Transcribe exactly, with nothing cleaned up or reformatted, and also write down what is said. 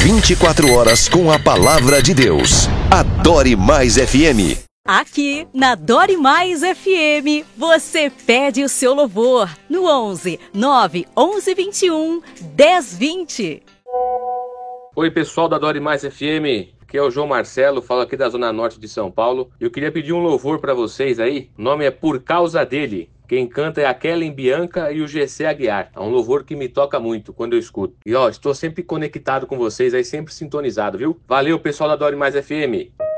vinte e quatro horas com a palavra de Deus. Adore Mais F M. Aqui na Adore Mais F M, você pede o seu louvor no onze, nove, onze, vinte e um, dez, vinte. Oi, pessoal da Adore Mais F M. Aqui é o João Marcelo, falo aqui da Zona Norte de São Paulo. Eu queria pedir um louvor pra vocês aí. O nome é Por Causa Dele. Quem canta é a Kellen Bianca e o G C Aguiar. É um louvor que me toca muito quando eu escuto. E ó, estou sempre conectado com vocês aí, sempre sintonizado, viu? Valeu, pessoal da Adore Mais F M.